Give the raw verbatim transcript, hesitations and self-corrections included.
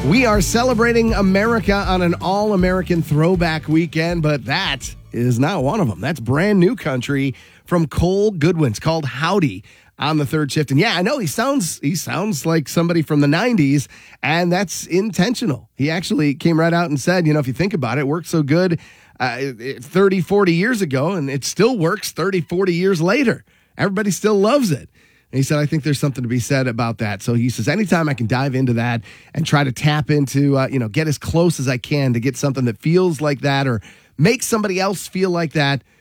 We are celebrating America on an all-American throwback weekend, but that is not one of them. That's brand new country from Cole Goodwin. It's called Howdy on the third shift. And yeah, I know he sounds he sounds like somebody from the nineties, and that's intentional. He actually came right out and said, you know, if you think about it, it worked so good uh, thirty, forty years ago, and it still works thirty, forty years later. Everybody still loves it. And he said, I think there's something to be said about that. So he says, anytime I can dive into that and try to tap into, uh, you know, get as close as I can to get something that feels like that or make somebody else feel like that,